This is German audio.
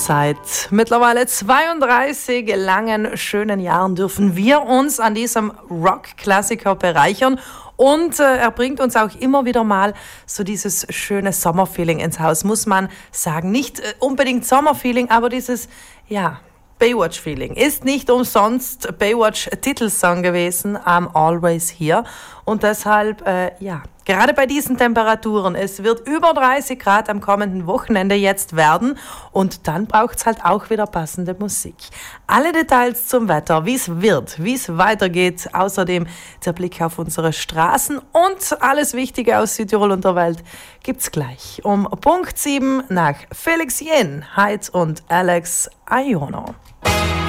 Seit mittlerweile 32 langen, schönen Jahren dürfen wir uns an diesem Rock-Klassiker bereichern. Und er bringt uns auch immer wieder mal so dieses schöne Sommerfeeling ins Haus, muss man sagen. Nicht unbedingt Sommerfeeling, aber dieses, Baywatch-Feeling. Ist nicht umsonst Baywatch-Titelsong gewesen, I'm Always Here. Und deshalb, gerade bei diesen Temperaturen, es wird über 30 Grad am kommenden Wochenende jetzt werden und dann braucht's halt auch wieder passende Musik. Alle Details zum Wetter, wie es wird, wie es weitergeht, außerdem der Blick auf unsere Straßen und alles Wichtige aus Südtirol und der Welt gibt's gleich um Punkt 7 nach Felix Jen, Heid und Alex Iono.